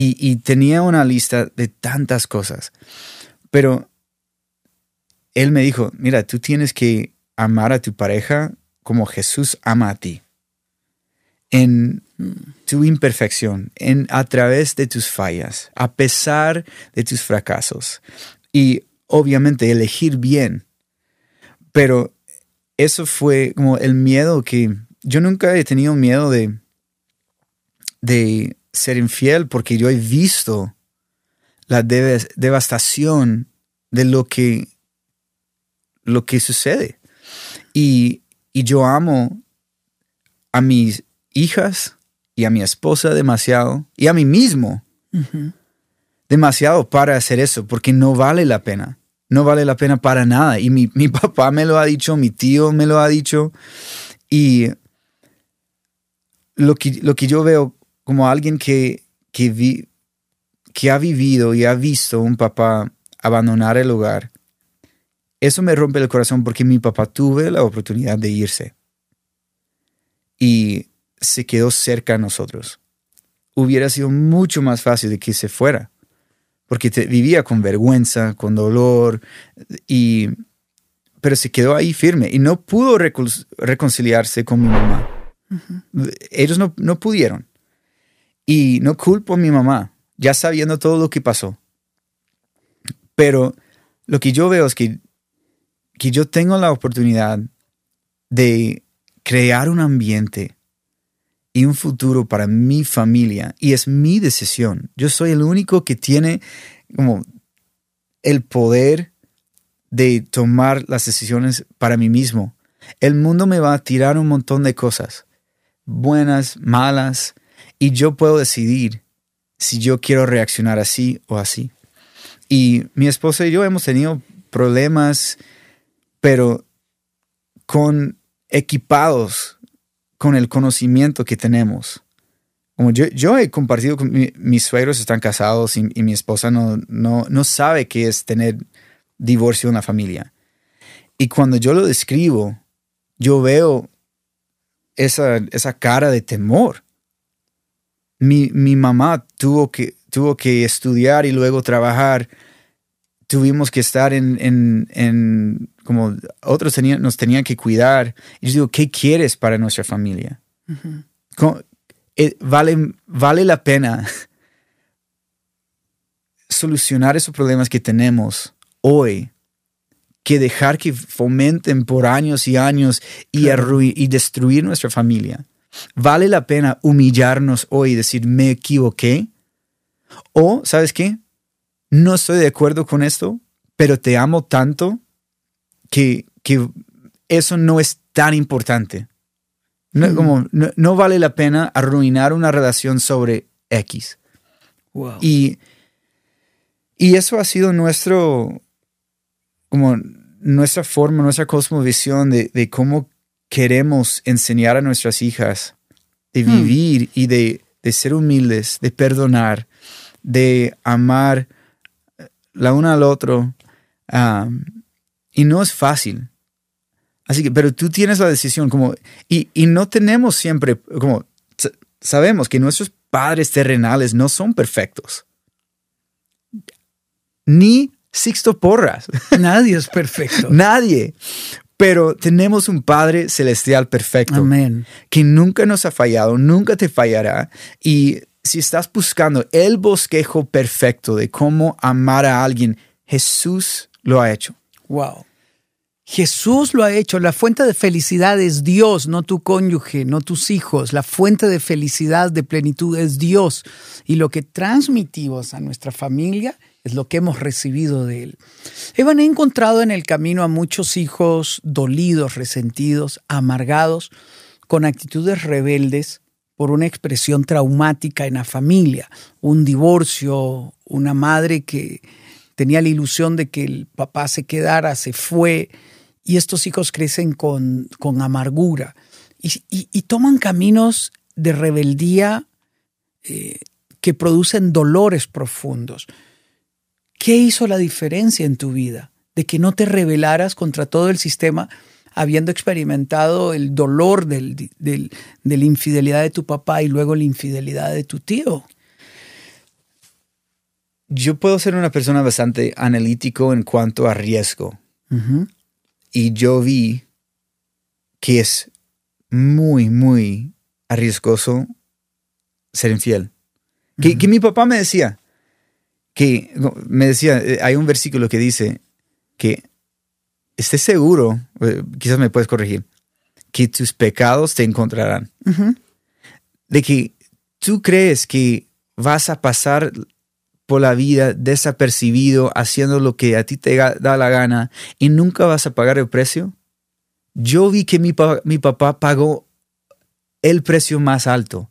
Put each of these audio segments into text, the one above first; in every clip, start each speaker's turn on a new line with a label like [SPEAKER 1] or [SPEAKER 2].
[SPEAKER 1] Y tenía una lista de tantas cosas. Pero él me dijo, mira, tú tienes que amar a tu pareja como Jesús ama a ti. En tu imperfección, a través de tus fallas, a pesar de tus fracasos. Y obviamente elegir bien. Pero eso fue como el miedo que... Yo nunca he tenido miedo de ser infiel porque yo he visto la devastación de lo que sucede. Y yo amo a mis hijas y a mi esposa demasiado y a mí mismo demasiado para hacer eso, porque no vale la pena. No vale la pena para nada. Y mi papá me lo ha dicho, mi tío me lo ha dicho. Y lo que yo veo como alguien que ha vivido y ha visto un papá abandonar el hogar, eso me rompe el corazón porque mi papá tuvo la oportunidad de irse y se quedó cerca a nosotros. Hubiera sido mucho más fácil de que se fuera, porque vivía con vergüenza, con dolor, pero se quedó ahí firme y no pudo reconciliarse con mi mamá. Ellos no pudieron. Y no culpo a mi mamá, ya sabiendo todo lo que pasó. Pero lo que yo veo es que yo tengo la oportunidad de crear un ambiente y un futuro para mi familia. Y es mi decisión. Yo soy el único que tiene como el poder de tomar las decisiones para mí mismo. El mundo me va a tirar un montón de cosas, buenas, malas, y yo puedo decidir si yo quiero reaccionar así o así. Y mi esposa y yo hemos tenido problemas, pero equipados con el conocimiento que tenemos. Como yo he compartido con mis suegros están casados y mi esposa no sabe qué es tener divorcio en la familia. Y cuando yo lo describo, yo veo esa cara de temor. Mi mamá tuvo que estudiar y luego trabajar. Tuvimos que estar en como otros nos tenían que cuidar. Y yo digo, ¿qué quieres para nuestra familia? Vale la pena solucionar esos problemas que tenemos hoy que dejar que fomenten por años y años y destruir nuestra familia. ¿Vale la pena humillarnos hoy y decir, me equivoqué? O, ¿sabes qué? No estoy de acuerdo con esto, pero te amo tanto que eso no es tan importante. No vale la pena arruinar una relación sobre X.
[SPEAKER 2] Wow.
[SPEAKER 1] Y eso ha sido nuestra forma, nuestra cosmovisión de cómo queremos enseñar a nuestras hijas de vivir y de ser humildes, de perdonar, de amar la una al otro. Y no es fácil. Así que, pero tú tienes la decisión y no tenemos siempre, sabemos que nuestros padres terrenales no son perfectos. Ni Sixto Porras.
[SPEAKER 2] Nadie es perfecto.
[SPEAKER 1] Nadie. Pero tenemos un Padre Celestial perfecto.
[SPEAKER 2] Amén.
[SPEAKER 1] Que nunca nos ha fallado, nunca te fallará. Y si estás buscando el bosquejo perfecto de cómo amar a alguien, Jesús lo ha hecho.
[SPEAKER 2] Wow. Jesús lo ha hecho. La fuente de felicidad es Dios, no tu cónyuge, no tus hijos. La fuente de felicidad, de plenitud es Dios. Y lo que transmitimos a nuestra familia es lo que hemos recibido de Él. He encontrado en el camino a muchos hijos dolidos, resentidos, amargados, con actitudes rebeldes por una expresión traumática en la familia. Un divorcio, una madre que tenía la ilusión de que el papá se quedara, se fue, y estos hijos crecen con amargura y toman caminos de rebeldía que producen dolores profundos. ¿Qué hizo la diferencia en tu vida? De que no te rebelaras contra todo el sistema habiendo experimentado el dolor de la infidelidad de tu papá y luego la infidelidad de tu tío.
[SPEAKER 1] yo puedo ser una persona bastante analítico en cuanto a riesgo.
[SPEAKER 2] Ujú.
[SPEAKER 1] Y yo vi que es muy, muy arriesgoso ser infiel. Que mi papá me decía, hay un versículo que dice que estés seguro, quizás me puedes corregir, que tus pecados te encontrarán.
[SPEAKER 2] Ujú.
[SPEAKER 1] De que tú crees que vas a pasar por la vida desapercibido, haciendo lo que a ti te da la gana y nunca vas a pagar el precio. Yo vi que mi papá pagó el precio más alto.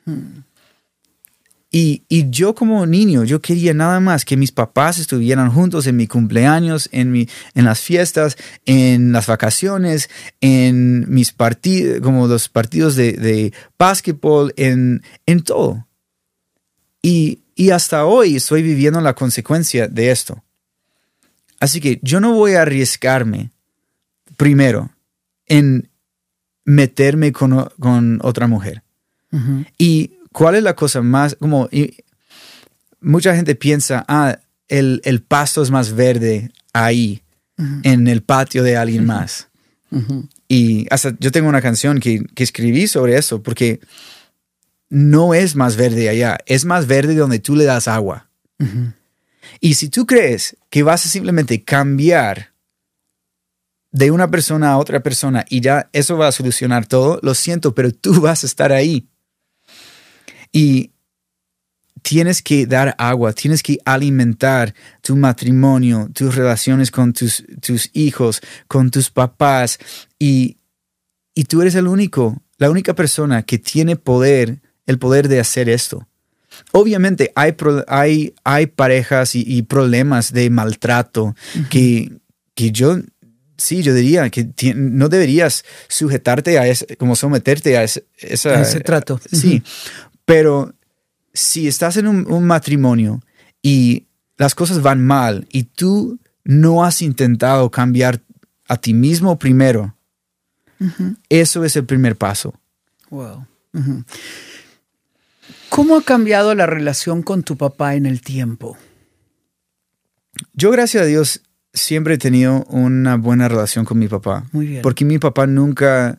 [SPEAKER 1] Y yo como niño, yo quería nada más que mis papás estuvieran juntos en mi cumpleaños, en las fiestas, en las vacaciones, en mis partidos, como los partidos de básquetbol, en todo. Y hasta hoy estoy viviendo la consecuencia de esto. Así que yo no voy a arriesgarme, primero, en meterme con otra mujer.
[SPEAKER 2] Ujú.
[SPEAKER 1] Y ¿cuál es la cosa más? Mucha gente piensa, el pasto es más verde ahí, en el patio de alguien más.
[SPEAKER 2] Ujú.
[SPEAKER 1] Y hasta yo tengo una canción que escribí sobre eso, porque no es más verde allá, es más verde donde tú le das agua.
[SPEAKER 2] Ujú.
[SPEAKER 1] Y si tú crees que vas a simplemente cambiar de una persona a otra persona y ya eso va a solucionar todo, lo siento, pero tú vas a estar ahí. Y tienes que dar agua, tienes que alimentar tu matrimonio, tus relaciones con tus hijos, con tus papás. Y tú eres la única persona que tiene el poder de hacer esto. Obviamente hay parejas y problemas de maltrato que yo diría que no deberías sujetarte a como someterte a ese
[SPEAKER 2] trato.
[SPEAKER 1] Sí, pero si estás en un matrimonio y las cosas van mal y tú no has intentado cambiar a ti mismo primero, eso es el primer paso.
[SPEAKER 2] Wow. Ujú. ¿Cómo ha cambiado la relación con tu papá en el tiempo?
[SPEAKER 1] Yo, gracias a Dios, siempre he tenido una buena relación con mi papá.
[SPEAKER 2] Muy bien.
[SPEAKER 1] Porque mi papá nunca,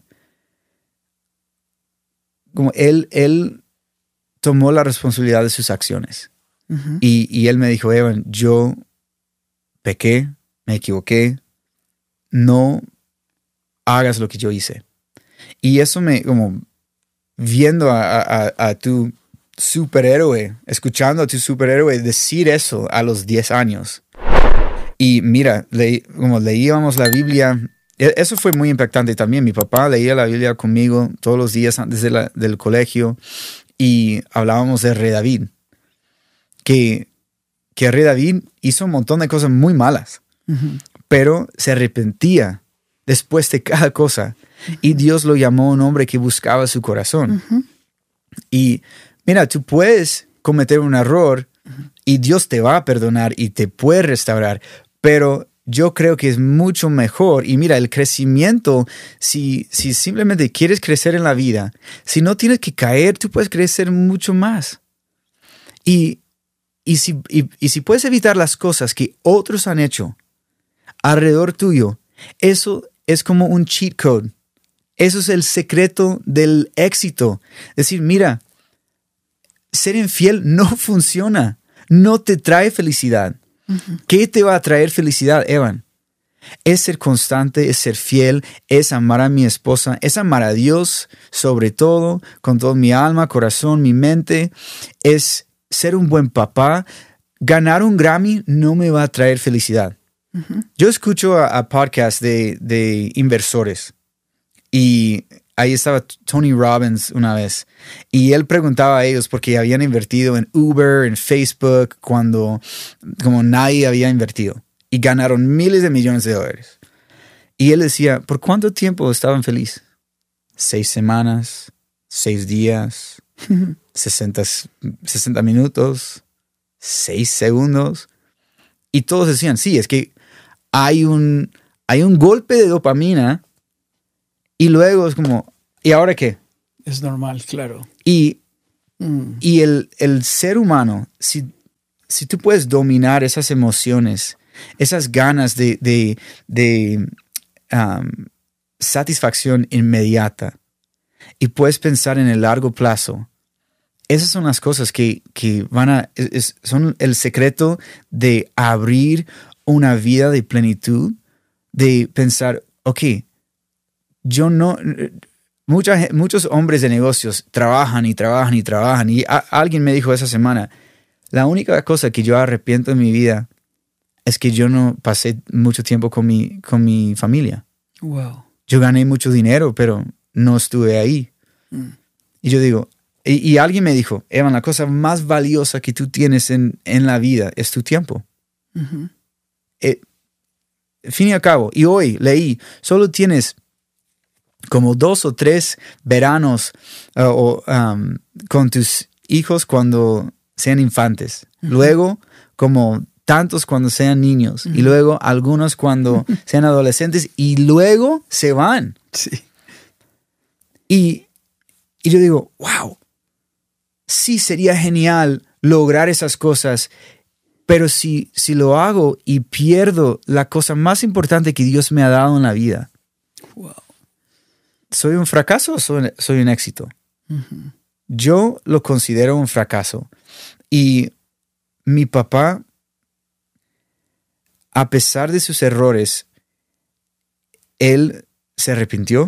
[SPEAKER 1] como él tomó la responsabilidad de sus acciones.
[SPEAKER 2] Ujú.
[SPEAKER 1] Y él me dijo, Evan, yo pequé, me equivoqué, no hagas lo que yo hice. Y eso como viendo a tu superhéroe, escuchando a tu superhéroe decir eso a los 10 años. Y mira, como leíamos la Biblia, eso fue muy impactante también. Mi papá leía la Biblia conmigo todos los días antes del colegio y hablábamos de Rey David. Que Rey David hizo un montón de cosas muy malas, pero se arrepentía después de cada cosa. Y Dios lo llamó un hombre que buscaba su corazón. Y mira, tú puedes cometer un error y Dios te va a perdonar y te puede restaurar, pero yo creo que es mucho mejor. Y mira, el crecimiento, si simplemente quieres crecer en la vida, si no tienes que caer, tú puedes crecer mucho más. Y si puedes evitar las cosas que otros han hecho alrededor tuyo, eso es como un cheat code. Eso es el secreto del éxito. Es decir, mira, ser infiel no funciona. No te trae felicidad. ¿Qué te va a traer felicidad, Evan? Es ser constante, es ser fiel, es amar a mi esposa, es amar a Dios sobre todo, con toda mi alma, corazón, mi mente. Es ser un buen papá. Ganar un Grammy no me va a traer felicidad. Yo escucho a podcasts de inversores. Y ahí estaba Tony Robbins una vez. Y él preguntaba a ellos porque habían invertido en Uber, en Facebook, cuando como nadie había invertido. Y ganaron miles de millones de dólares. Y él decía, ¿por cuánto tiempo estaban felices? 6 semanas, 6 días, 60 minutos, 6 segundos. Y todos decían, sí, es que hay un golpe de dopamina. Y luego es como, ¿y ahora qué?
[SPEAKER 2] Es normal, claro.
[SPEAKER 1] Y el ser humano, si si tú puedes dominar esas emociones, esas ganas de satisfacción inmediata y puedes pensar en el largo plazo, esas son las cosas que son el secreto de abrir una vida de plenitud, de pensar, ok, muchos hombres de negocios trabajan y alguien me dijo esa semana, la única cosa que yo arrepiento en mi vida es que yo no pasé mucho tiempo con mi familia.
[SPEAKER 2] Wow.
[SPEAKER 1] Yo gané mucho dinero, pero no estuve ahí. Y yo digo, y alguien me dijo, Evan, la cosa más valiosa que tú tienes en la vida es tu tiempo.
[SPEAKER 2] Uh-huh.
[SPEAKER 1] Fin y al cabo, y hoy leí, solo tienes como 2 o 3 veranos con tus hijos cuando sean infantes. Uh-huh. Luego, como tantos cuando sean niños. Uh-huh. Y luego algunos cuando sean adolescentes. Y luego se van.
[SPEAKER 2] Sí.
[SPEAKER 1] Y yo digo, wow, sí sería genial lograr esas cosas. Pero si lo hago y pierdo la cosa más importante que Dios me ha dado en la vida,
[SPEAKER 2] wow.
[SPEAKER 1] ¿Soy un fracaso o soy un éxito?
[SPEAKER 2] Uh-huh.
[SPEAKER 1] Yo lo considero un fracaso. Y mi papá, a pesar de sus errores, él se arrepintió.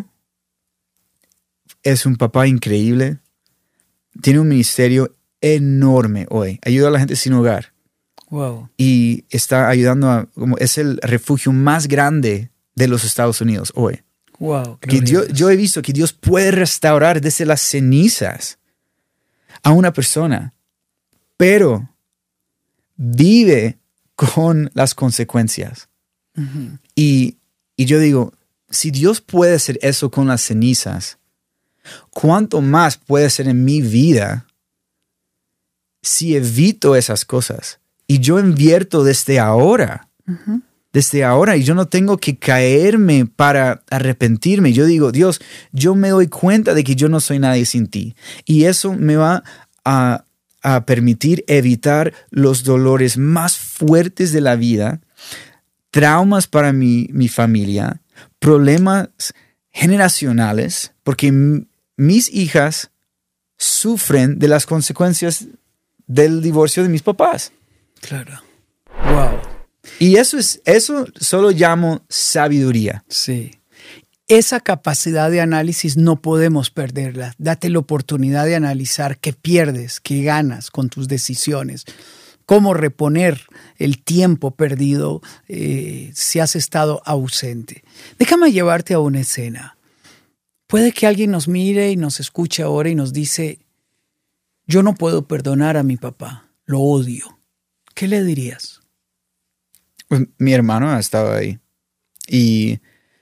[SPEAKER 1] Es un papá increíble. Tiene un ministerio enorme hoy. Ayuda a la gente sin hogar.
[SPEAKER 2] Wow.
[SPEAKER 1] Y está ayudando es el refugio más grande de los Estados Unidos hoy.
[SPEAKER 2] Wow.
[SPEAKER 1] Que yo he visto que Dios puede restaurar desde las cenizas a una persona, pero vive con las consecuencias.
[SPEAKER 2] Uh-huh.
[SPEAKER 1] Y yo digo, si Dios puede hacer eso con las cenizas, ¿cuánto más puede hacer en mi vida si evito esas cosas? Y yo invierto desde ahora.
[SPEAKER 2] Uh-huh. Desde
[SPEAKER 1] ahora. Y yo no tengo que caerme para arrepentirme. Yo digo, Dios, yo me doy cuenta de que yo no soy nadie sin ti. Y eso me va a permitir evitar los dolores más fuertes de la vida, traumas para mi familia, problemas generacionales, porque mis hijas sufren de las consecuencias del divorcio de mis papás.
[SPEAKER 2] Claro. Wow.
[SPEAKER 1] Y eso solo llamo sabiduría.
[SPEAKER 2] Sí. Esa capacidad de análisis no podemos perderla. Date la oportunidad de analizar qué pierdes, qué ganas con tus decisiones, cómo reponer el tiempo perdido si has estado ausente. Déjame llevarte a una escena. Puede que alguien nos mire y nos escuche ahora y nos dice, yo no puedo perdonar a mi papá, lo odio. ¿Qué le dirías?
[SPEAKER 1] Pues, mi hermano ha estado ahí y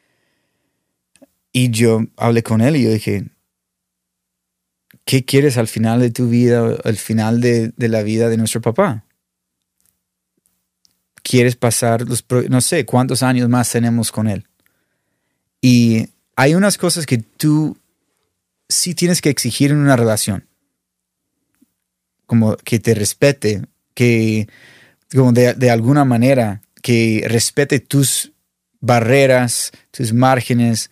[SPEAKER 1] yo hablé con él y yo dije, ¿qué quieres al final de tu vida, al final de la vida de nuestro papá? ¿Quieres pasar no sé cuántos años más tenemos con él? Y hay unas cosas que tú sí tienes que exigir en una relación, como que te respete, que como de alguna manera que respete tus barreras, tus márgenes,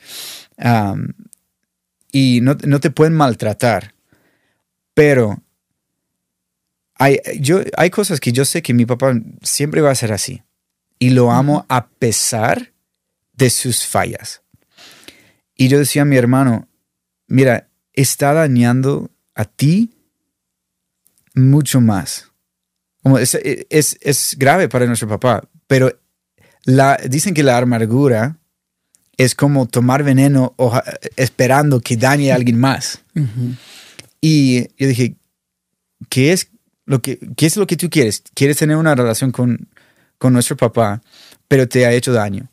[SPEAKER 1] y no te pueden maltratar. Pero hay cosas que yo sé que mi papá siempre va a ser así. Y lo amo a pesar de sus fallas. Y yo decía a mi hermano, mira, está dañando a ti mucho más. Como es grave para nuestro papá, pero dicen que la amargura es como tomar veneno esperando que dañe a alguien más.
[SPEAKER 2] Uh-huh.
[SPEAKER 1] Y yo dije, ¿qué es lo que tú quieres? ¿Quieres tener una relación con nuestro papá, pero te ha hecho daño?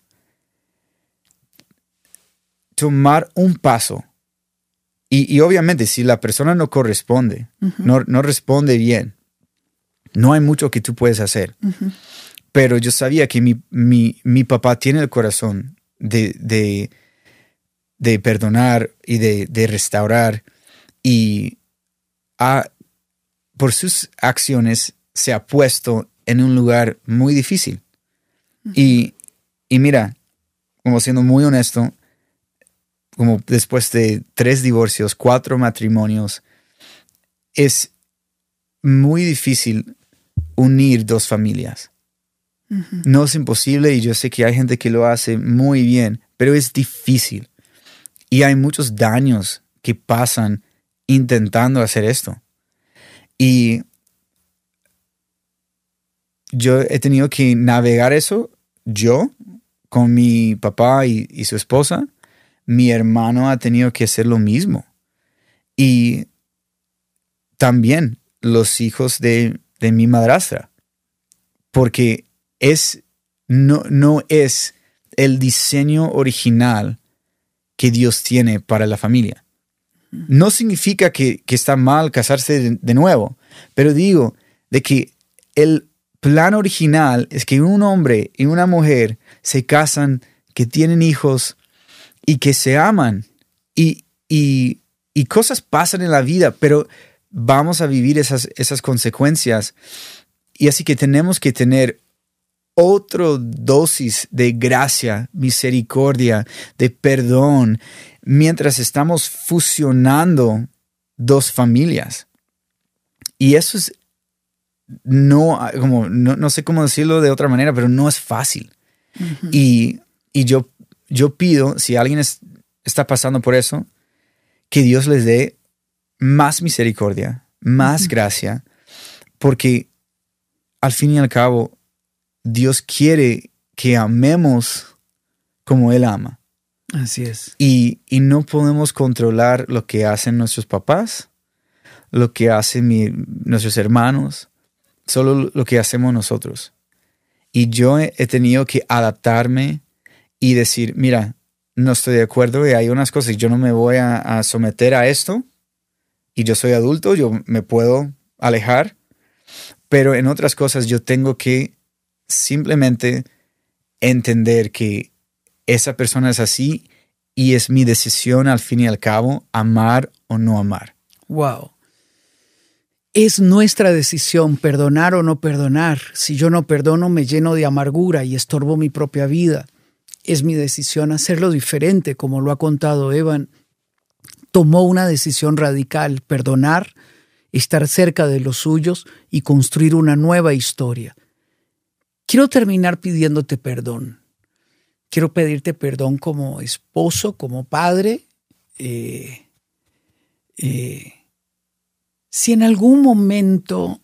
[SPEAKER 1] Tomar un paso. Y obviamente, si la persona no corresponde, uh-huh. no responde bien, no hay mucho que tú puedes hacer.
[SPEAKER 2] Uh-huh.
[SPEAKER 1] Pero yo sabía que mi papá tiene el corazón de perdonar y de restaurar. Y por sus acciones se ha puesto en un lugar muy difícil. Y mira, como siendo muy honesto, como después de 3 divorcios, 4 matrimonios, es muy difícil unir 2 familias. No es imposible y yo sé que hay gente que lo hace muy bien, pero es difícil. Y hay muchos daños que pasan intentando hacer esto. Y yo he tenido que navegar eso yo con mi papá y su esposa. Mi hermano ha tenido que hacer lo mismo. Y también los hijos de mi madrastra. Porque no es el diseño original que Dios tiene para la familia. No significa que está mal casarse de nuevo, pero digo de que el plan original es que un hombre y una mujer se casan, que tienen hijos y que se aman y cosas pasan en la vida, pero vamos a vivir esas consecuencias. Y así que tenemos que tener otra dosis de gracia, misericordia, de perdón, mientras estamos fusionando 2 familias. Y eso es, no sé cómo decirlo de otra manera, pero no es fácil. Y yo pido, si alguien está pasando por eso, que Dios les dé más misericordia, más gracia, porque al fin y al cabo, Dios quiere que amemos como Él ama.
[SPEAKER 2] Así es.
[SPEAKER 1] Y no podemos controlar lo que hacen nuestros papás, lo que hacen nuestros hermanos, solo lo que hacemos nosotros. Y yo he tenido que adaptarme y decir, mira, no estoy de acuerdo y hay unas cosas, yo no me voy a someter a esto y yo soy adulto, yo me puedo alejar, pero en otras cosas yo tengo que simplemente entender que esa persona es así y es mi decisión al fin y al cabo amar o no amar.
[SPEAKER 2] Wow. Es nuestra decisión perdonar o no perdonar. Si yo no perdono, me lleno de amargura y estorbo mi propia vida. Es mi decisión hacerlo diferente, como lo ha contado Evan. Tomó una decisión radical, perdonar, estar cerca de los suyos y construir una nueva historia. Quiero terminar pidiéndote perdón. Quiero pedirte perdón como esposo, como padre. Si en algún momento,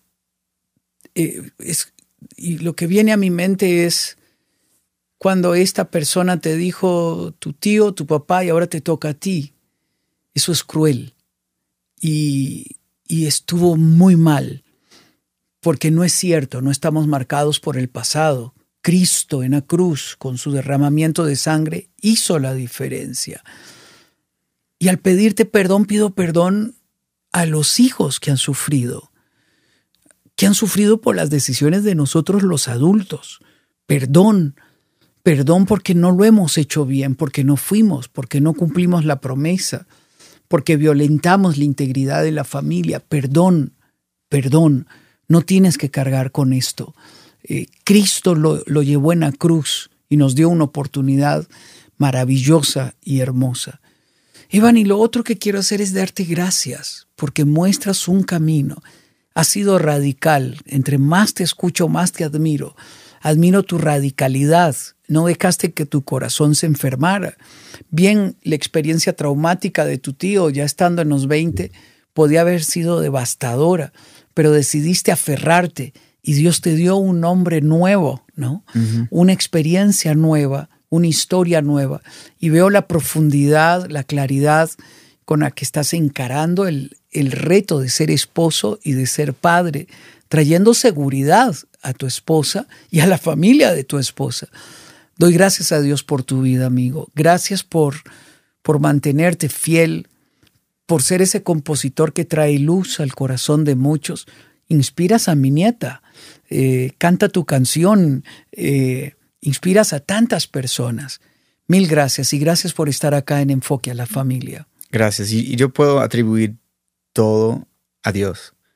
[SPEAKER 2] y lo que viene a mi mente es cuando esta persona te dijo tu tío, tu papá y ahora te toca a ti. Eso es cruel y estuvo muy mal porque no es cierto, no estamos marcados por el pasado. Cristo en la cruz con su derramamiento de sangre hizo la diferencia. Y al pedirte perdón, pido perdón a los hijos que han sufrido por las decisiones de nosotros los adultos. Perdón porque no lo hemos hecho bien, porque no fuimos, porque no cumplimos la promesa, porque violentamos la integridad de la familia. Perdón, no tienes que cargar con esto. Cristo lo llevó en la cruz y nos dio una oportunidad maravillosa y hermosa. Evan, y lo otro que quiero hacer es darte gracias porque muestras un camino. Has sido radical. Entre más te escucho, más te admiro. Admiro tu radicalidad. No dejaste que tu corazón se enfermara. Bien, la experiencia traumática de tu tío, ya estando en los 20, podía haber sido devastadora, pero decidiste aferrarte y Dios te dio un nombre nuevo, ¿no? Una experiencia nueva, una historia nueva. Y veo la profundidad, la claridad con la que estás encarando el reto de ser esposo y de ser padre, trayendo seguridad a tu esposa y a la familia de tu esposa. Doy gracias a Dios por tu vida, amigo. Gracias por mantenerte fiel, por ser ese compositor que trae luz al corazón de muchos. Inspiras a mi nieta, canta tu canción, inspiras a tantas personas. Mil gracias y gracias por estar acá en Enfoque a la Familia.
[SPEAKER 1] Gracias. Y yo puedo atribuir todo a Dios.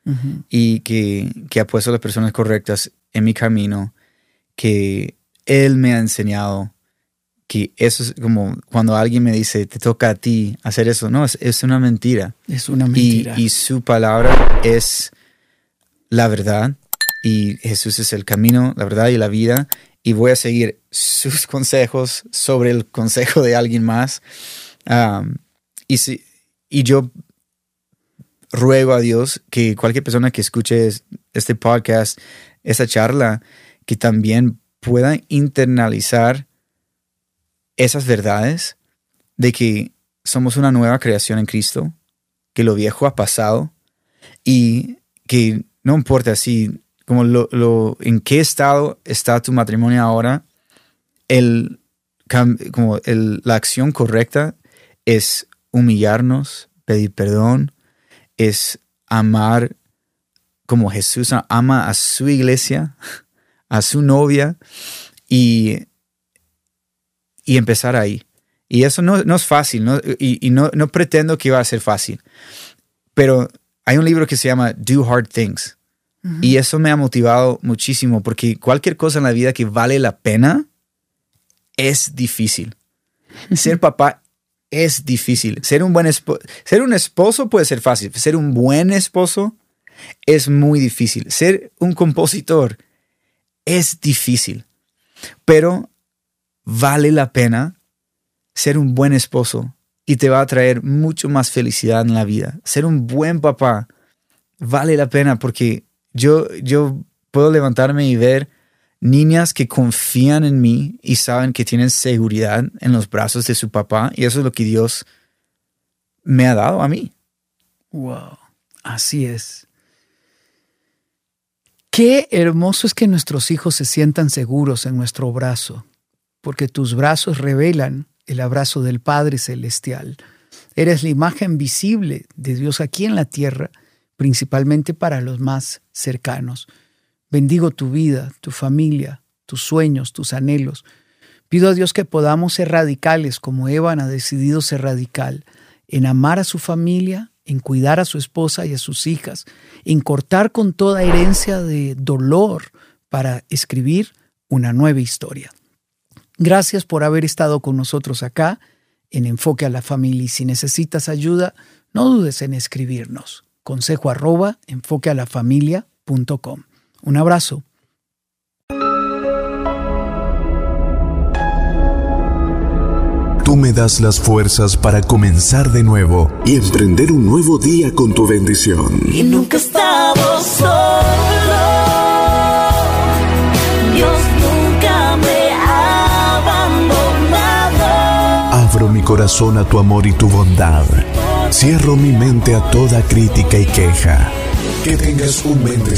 [SPEAKER 1] y que ha puesto las personas correctas en mi camino, que Él me ha enseñado que eso es como cuando alguien me dice, te toca a ti hacer eso. No, es una mentira.
[SPEAKER 2] Es una mentira.
[SPEAKER 1] Y su palabra es la verdad. Y Jesús es el camino, la verdad y la vida. Y voy a seguir sus consejos sobre el consejo de alguien más. Y yo ruego a Dios que cualquier persona que escuche este podcast, esta charla, que también pueda internalizar esas verdades de que somos una nueva creación en Cristo, que lo viejo ha pasado y que no importa si como en qué estado está tu matrimonio ahora, la acción correcta es humillarnos, pedir perdón, es amar como Jesús ama a su iglesia, a su novia y empezar ahí. Y eso no es fácil, ¿no? Y no pretendo que va a ser fácil. Pero hay un libro que se llama Do Hard Things. Y eso me ha motivado muchísimo porque cualquier cosa en la vida que vale la pena es difícil. Ser papá es difícil. Ser un esposo puede ser fácil. Ser un buen esposo es muy difícil. Ser un compositor es difícil. Pero vale la pena ser un buen esposo y te va a traer mucho más felicidad en la vida. Ser un buen papá vale la pena porque yo puedo levantarme y ver niñas que confían en mí y saben que tienen seguridad en los brazos de su papá, y eso es lo que Dios me ha dado a mí.
[SPEAKER 2] Wow, así es. Qué hermoso es que nuestros hijos se sientan seguros en nuestro brazo, porque tus brazos revelan el abrazo del Padre Celestial. Eres la imagen visible de Dios aquí en la tierra, principalmente para los más cercanos. Bendigo tu vida, tu familia, tus sueños, tus anhelos. Pido a Dios que podamos ser radicales como Evan ha decidido ser radical, en amar a su familia, en cuidar a su esposa y a sus hijas, en cortar con toda herencia de dolor para escribir una nueva historia. Gracias por haber estado con nosotros acá en Enfoque a la Familia. Y si necesitas ayuda, no dudes en escribirnos. consejo@enfoquealafamilia.com. Un abrazo.
[SPEAKER 3] Tú me das las fuerzas para comenzar de nuevo y emprender un nuevo día con tu bendición.
[SPEAKER 4] Y nunca he estado solo. Dios nunca me ha abandonado.
[SPEAKER 3] Abro mi corazón a tu amor y tu bondad. Cierro mi mente a toda crítica y queja. Que tengas un bendecido